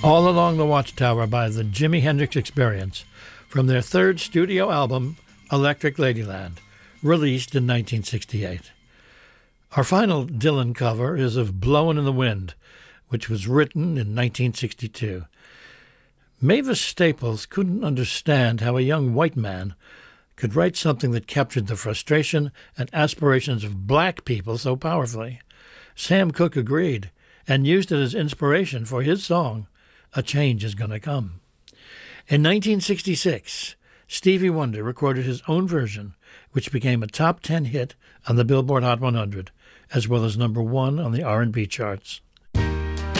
All Along the Watchtower by the Jimi Hendrix Experience from their third studio album, Electric Ladyland, released in 1968. Our final Dylan cover is of Blowin' in the Wind, which was written in 1962. Mavis Staples couldn't understand how a young white man could write something that captured the frustration and aspirations of black people so powerfully. Sam Cooke agreed and used it as inspiration for his song, A Change Is Gonna Come. In 1966, Stevie Wonder recorded his own version, which became a top 10 hit on the Billboard Hot 100, as well as number 1 on the R&B charts.